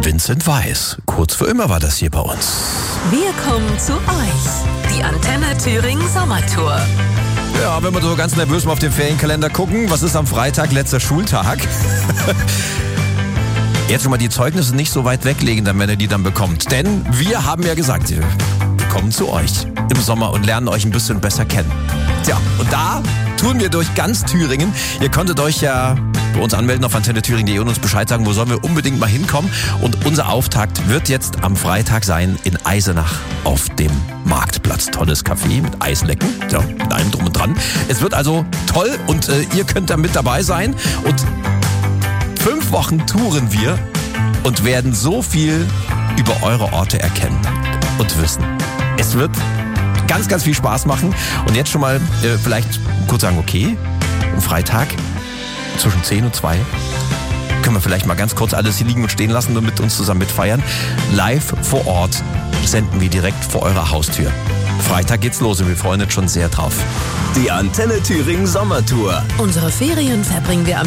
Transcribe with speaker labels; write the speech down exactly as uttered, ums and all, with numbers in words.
Speaker 1: Vincent Weiss. Kurz für immer war das hier bei uns.
Speaker 2: Wir kommen zu euch. Die Antenne Thüringen Sommertour.
Speaker 1: Ja, wenn wir so ganz nervös mal auf den Ferienkalender gucken, was ist am Freitag, letzter Schultag? Jetzt schon mal die Zeugnisse nicht so weit weglegen, dann wenn ihr die dann bekommt. Denn wir haben ja gesagt, wir kommen zu euch im Sommer und lernen euch ein bisschen besser kennen. Tja, und da touren wir durch ganz Thüringen. Ihr konntet euch ja bei uns anmelden auf antenne thüringen punkt de und uns Bescheid sagen, wo sollen wir unbedingt mal hinkommen. Und unser Auftakt wird jetzt am Freitag sein in Eisenach auf dem Marktplatz. Tolles Café mit Eislecken, ja, mit allem drum und dran. Es wird also toll und äh, ihr könnt da mit dabei sein. Und fünf Wochen touren wir und werden so viel über eure Orte erkennen und wissen. Es wird ganz, ganz viel Spaß machen. Und jetzt schon mal äh, vielleicht kurz sagen, okay, am Freitag zwischen zehn und zwei können wir vielleicht mal ganz kurz alles hier liegen und stehen lassen und mit uns zusammen mitfeiern. Live vor Ort senden wir direkt vor eurer Haustür. Freitag geht's los und wir freuen uns schon sehr drauf.
Speaker 3: Die Antenne Thüringen Sommertour.
Speaker 2: Unsere Ferien verbringen wir am